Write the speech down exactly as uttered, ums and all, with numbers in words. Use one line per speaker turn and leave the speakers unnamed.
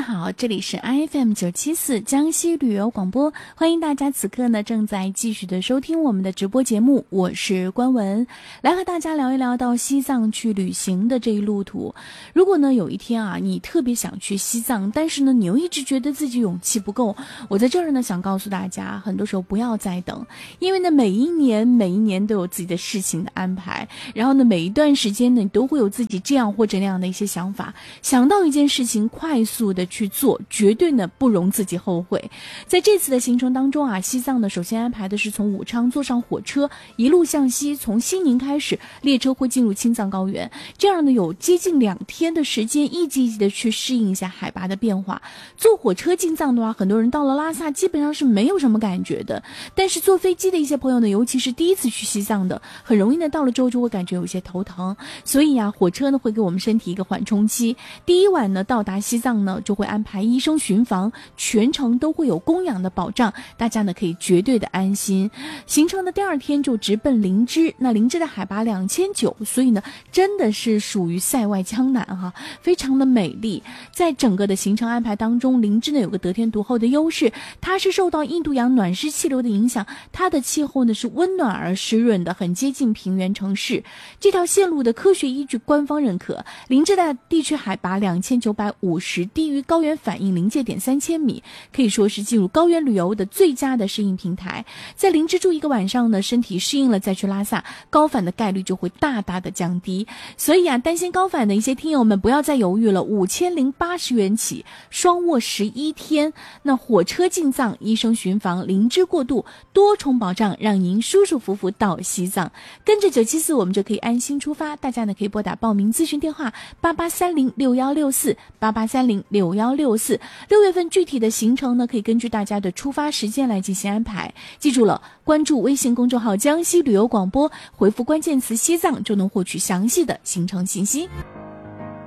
好，这里是 I F M 九七四江西旅游广播，欢迎大家此刻呢正在继续的收听我们的直播节目，我是关文，来和大家聊一聊到西藏去旅行的这一路途。如果呢有一天啊，你特别想去西藏，但是呢你又一直觉得自己勇气不够，我在这儿呢想告诉大家，很多时候不要再等，因为呢每一年每一年都有自己的事情的安排，然后呢每一段时间呢你都会有自己这样或者那样的一些想法，想到一件事情快速的去做，绝对呢不容自己后悔。在这次的行程当中啊，西藏呢首先安排的是从武昌坐上火车，一路向西，从西宁开始，列车会进入青藏高原，这样呢有接近两天的时间，一级一级的去适应一下海拔的变化。坐火车进藏的话，很多人到了拉萨基本上是没有什么感觉的，但是坐飞机的一些朋友呢，尤其是第一次去西藏的，很容易呢到了之后就会感觉有一些头疼，所以啊火车呢会给我们身体一个缓冲期。第一晚呢到达西藏呢就会安排医生巡房，全程都会有供氧的保障，大家呢可以绝对的安心。行程的第二天就直奔林芝，那林芝的海拔两千九，所以呢真的是属于塞外江南哈，非常的美丽。在整个的行程安排当中，林芝呢有个得天独厚的优势，它是受到印度洋暖湿气流的影响，它的气候呢是温暖而湿润的，很接近平原城市。这条线路的科学依据官方认可，林芝的地区海拔两千九百五十，低于高原反应临界点三千米，可以说是进入高原旅游的最佳的适应平台。在林芝住一个晚上呢，身体适应了再去拉萨，高反的概率就会大大的降低。所以啊，担心高反的一些听友们不要再犹豫了，五千零八十元起，双卧十一天，那火车进藏，医生巡房，林芝过渡，多重保障，让您舒舒服服到西藏。跟着九七四，我们就可以安心出发。大家呢可以拨打报名咨询电话八八三零六幺六四八八三零六幺六四。六月份具体的行程呢，可以根据大家的出发时间来进行安排。记住了，关注微信公众号江西旅游广播，回复关键词西藏就能获取详细的行程信息。